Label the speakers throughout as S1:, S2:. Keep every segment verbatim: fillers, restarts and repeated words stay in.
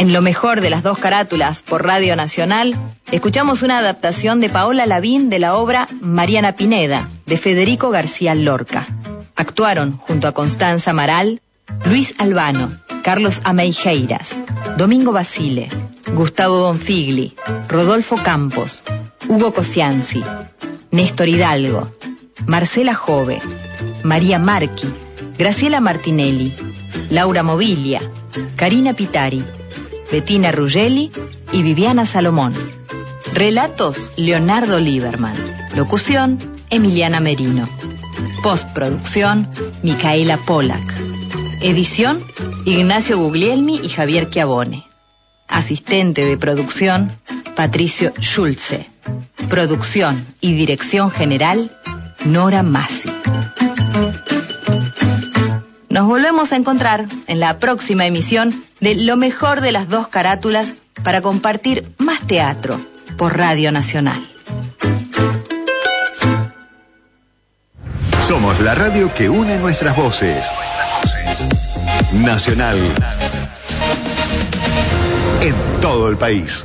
S1: En lo mejor de las dos carátulas por Radio Nacional, escuchamos una adaptación de Paola Lavín de la obra Mariana Pineda, de Federico García Lorca. Actuaron junto a Constanza Maral, Luis Albano, Carlos Ameijeiras, Domingo Basile, Gustavo Bonfigli, Rodolfo Campos, Hugo Cosianzi, Néstor Hidalgo, Marcela Jove, María Marchi, Graciela Martinelli, Laura Mobilia, Karina Pitari, Bettina Ruggeli y Viviana Salomón. Relatos, Leonardo Lieberman. Locución, Emiliana Merino. Postproducción, Micaela Polak. Edición, Ignacio Guglielmi y Javier Chiavone. Asistente de producción, Patricio Schulze. Producción y dirección general, Nora Massi. Nos volvemos a encontrar en la próxima emisión de Lo mejor de las dos carátulas para compartir más teatro por Radio Nacional.
S2: Somos la radio que une nuestras voces. Nacional. En todo el país.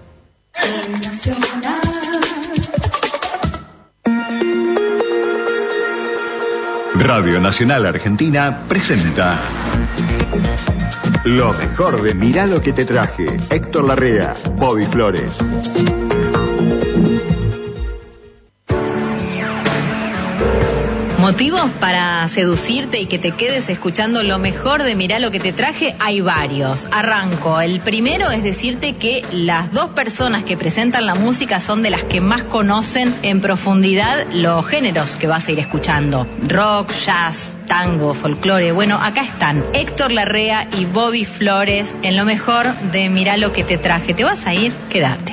S2: Radio Nacional Argentina presenta lo mejor de Mirá lo que te traje. Héctor Larrea, Bobby Flores.
S1: Motivos para seducirte y que te quedes escuchando lo mejor de Mirá lo que te traje, hay varios. Arranco. El primero es decirte que las dos personas que presentan la música son de las que más conocen en profundidad los géneros que vas a ir escuchando. Rock, jazz, tango, folclore. Bueno, acá están Héctor Larrea y Bobby Flores en lo mejor de Mirá lo que te traje. ¿Te vas a ir? Quédate.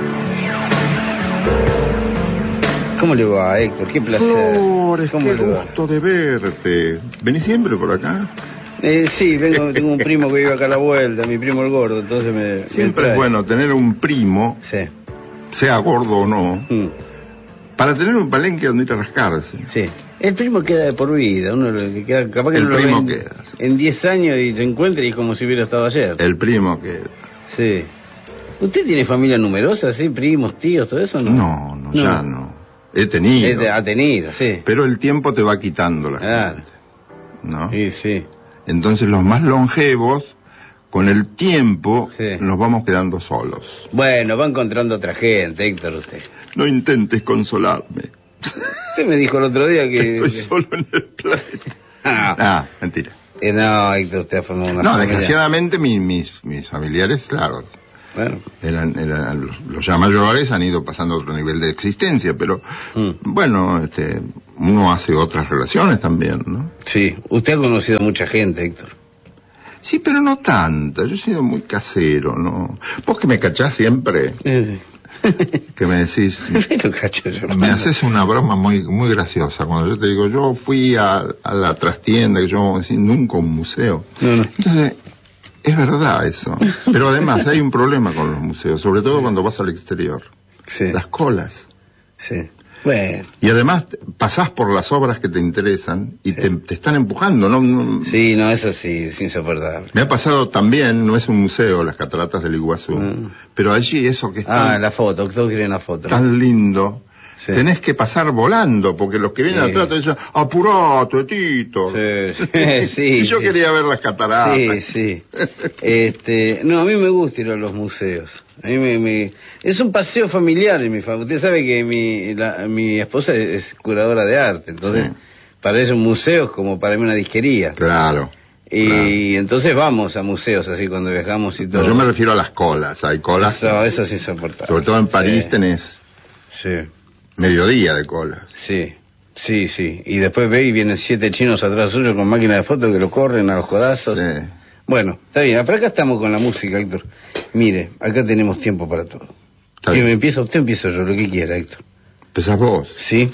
S3: ¿Cómo le va, Héctor? Qué placer.
S4: Flores,
S3: ¿Cómo
S4: qué
S3: le va?
S4: gusto de verte. ¿Venís siempre por acá?
S3: Eh, sí, vengo, tengo un primo que vive acá a la vuelta, mi primo el gordo, entonces me...
S4: Siempre
S3: me
S4: es bueno tener un primo,
S3: Sí.
S4: sea gordo o no,
S3: Mm.
S4: para tener un palenque donde ir a rascarse.
S3: Sí. El primo queda de por vida, uno lo- queda, capaz que
S4: El
S3: no lo
S4: primo
S3: ve en-
S4: queda, sí.
S3: en diez años y te encuentra y es como si hubiera estado ayer.
S4: El primo que...
S3: Sí. ¿Usted tiene familia numerosa, sí? Primos, tíos, todo eso, no?
S4: No, no, ya no. He tenido.
S3: Este, ha tenido, sí.
S4: Pero el tiempo te va quitando la
S3: Claro.
S4: gente, ¿no?
S3: Sí, sí.
S4: Entonces los más longevos, con el tiempo,
S3: Sí.
S4: nos vamos quedando solos.
S3: Bueno, va encontrando otra gente, Héctor, usted.
S4: No intentes consolarme.
S3: Usted me dijo el otro día que...
S4: Estoy
S3: que-
S4: solo en el planeta.
S3: Ah,
S4: Ah, mentira.
S3: eh, no, Héctor, usted ha formado una
S4: No,
S3: familia.
S4: desgraciadamente mi- mis, mis familiares, claro,
S3: Bueno,
S4: eran, eran los, los ya mayores, han ido pasando a otro nivel de existencia, pero
S3: Mm.
S4: bueno, este, uno hace otras relaciones también, ¿no?
S3: sí. Usted ha conocido a mucha gente, Héctor.
S4: Sí, pero no tanta, yo he sido muy casero, ¿no? Vos que me cachás siempre,
S3: Eh,
S4: que me decís,
S3: lo cacho yo.
S4: me haces una broma muy muy graciosa, cuando yo te digo, yo fui a, a la trastienda, que yo vamos a decir, nunca a un museo.
S3: No, no.
S4: Entonces, es verdad eso. Pero además hay un problema con los museos, sobre todo cuando vas al exterior.
S3: Sí,
S4: Las colas.
S3: sí. Bueno,
S4: Y además te- pasás por las obras que te interesan y te, te están empujando, ¿no? no-
S3: sí, no, eso sí, es insoportable.
S4: Me ha pasado también, no es un museo, las cataratas del Iguazú,
S3: Mm.
S4: pero allí eso que es
S3: Ah,
S4: tan,
S3: la foto, todos quieren la foto. ¿no?
S4: tan lindo,
S3: Sí.
S4: tenés que pasar volando, porque los que vienen
S3: Sí.
S4: atrás te dicen, apurate, Tito.
S3: Sí, sí, sí.
S4: Y yo
S3: sí.
S4: quería ver las cataratas.
S3: Sí, sí. Este, no, a mí me gusta ir a los museos. A mí me, me- es un paseo familiar en mi familia. Usted sabe que mi, la- mi esposa es curadora de arte, entonces
S4: Sí.
S3: para ella un museo es como para mí una disquería.
S4: Claro.
S3: Y
S4: claro.
S3: entonces vamos a museos así cuando viajamos y todo.
S4: No, yo me refiero a las colas, hay colas,
S3: Eso, eso es insoportable.
S4: sobre todo en París
S3: Sí,
S4: tenés
S3: Sí,
S4: mediodía de colas.
S3: sí, sí, sí. Y después ve y vienen siete chinos atrás suyo con máquina de fotos que lo corren a los codazos.
S4: Sí.
S3: Bueno, está bien, pero acá estamos con la música, Héctor. Mire, acá tenemos tiempo para todo.
S4: Está
S3: ¿Que
S4: bien.
S3: me empieza usted o empiezo yo? Lo que quiera, Héctor.
S4: Empezás vos.
S3: ¿Sí?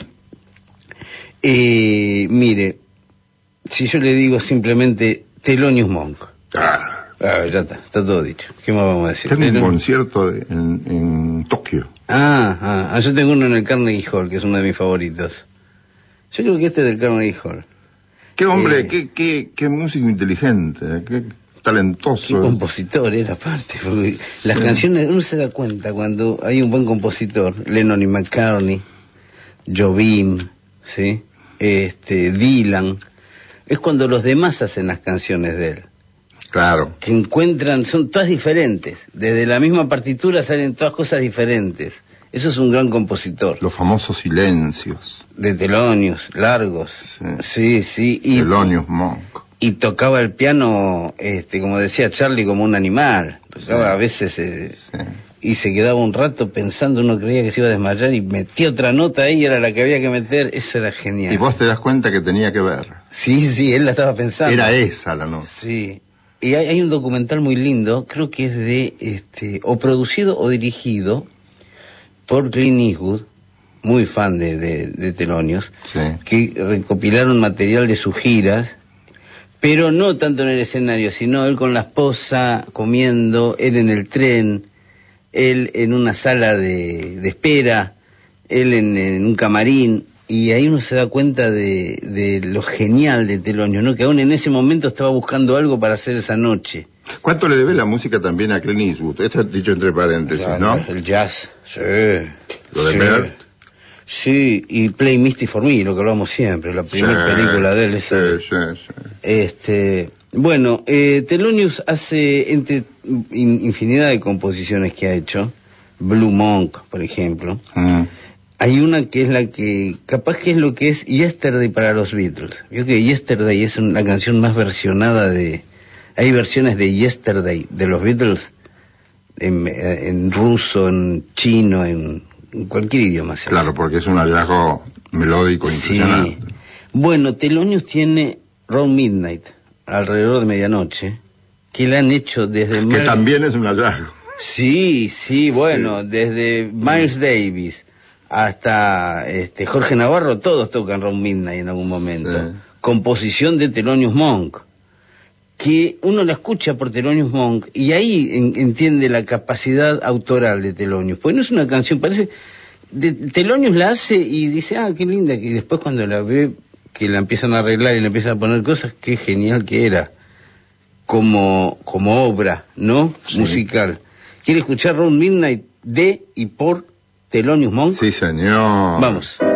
S3: Eh, mire, si yo le digo simplemente Thelonious Monk.
S4: Ah,
S3: Ah, ya está, está todo dicho. ¿Qué más vamos a decir?
S4: tengo un
S3: Thelonious-
S4: concierto de- en, en Tokio.
S3: Ah, ah, ah, yo tengo uno en el Carnegie Hall, que es uno de mis favoritos. Yo creo que este es del Carnegie Hall.
S4: Qué hombre,
S3: Eh.
S4: qué, qué, qué músico inteligente. ¿eh? Qué, talentoso.
S3: Qué compositor era aparte. Porque las sí. canciones, uno se da cuenta cuando hay un buen compositor, Lennon y McCartney, Jobim, ¿sí? este, Dylan, es cuando los demás hacen las canciones de él.
S4: Claro.
S3: Que encuentran, son todas diferentes. Desde la misma partitura salen todas cosas diferentes. Eso es un gran compositor.
S4: Los famosos silencios.
S3: De Thelonious, largos. Sí, sí. sí. Y,
S4: Thelonious Monk.
S3: Y tocaba el piano, este, como decía Charlie, como un animal. Tocaba sí. a veces... Eh, sí. Y se quedaba un rato pensando, uno creía que se iba a desmayar y metía otra nota ahí, era la que había que meter. Eso era genial.
S4: Y vos te das cuenta que tenía que ver.
S3: Sí, sí, él la estaba pensando.
S4: Era esa la nota.
S3: Sí. Y hay, hay un documental muy lindo, creo que es de, este, o producido o dirigido por Clint Eastwood, muy fan de, de, de Thelonious,
S4: sí.
S3: que recopilaron material de sus giras, pero no tanto en el escenario, sino él con la esposa, comiendo, él en el tren, él en una sala de, de espera, él en, en un camarín, y ahí uno se da cuenta de, de lo genial de Thelonious, ¿no? Que aún en ese momento estaba buscando algo para hacer esa noche.
S4: ¿Cuánto le debe la música también a Clint Eastwood? Esto es dicho entre paréntesis, claro, ¿no?
S3: El jazz, sí.
S4: Lo de
S3: sí.
S4: Bert.
S3: Sí, y Play Misty for Me, lo que hablamos siempre, la primera sí, película de él. Esa.
S4: Sí, sí, sí.
S3: Este, bueno, eh, Thelonious hace entre in, infinidad de composiciones que ha hecho. Blue Monk, por ejemplo.
S4: Mm.
S3: Hay una que es la que, capaz que es lo que es Yesterday para los Beatles. Yo creo que Yesterday es una canción más versionada de... Hay versiones de Yesterday de los Beatles en, en ruso, en chino, en, en cualquier idioma. ¿sabes?
S4: Claro, porque es un hallazgo melódico impresionante.
S3: Sí. Bueno, Thelonious tiene Round Midnight, alrededor de medianoche, que la han hecho desde...
S4: Que
S3: Miles...
S4: también es un hallazgo.
S3: Sí, sí, bueno, sí. Desde Miles Davis hasta este Jorge Navarro, todos tocan Round Midnight en algún momento. Sí. Composición de Thelonious Monk, que uno la escucha por Thelonious Monk y ahí en, entiende la capacidad autoral de Thelonious. Pues no es una canción, parece... De, Thelonious la hace y dice, ah, qué linda, y después cuando la ve, que la empiezan a arreglar y le empiezan a poner cosas, qué genial que era. Como, como obra, ¿no? Sí. Musical. ¿Quiere escuchar Round Midnight de y por Thelonious Monk?
S4: Sí, señor.
S3: Vamos.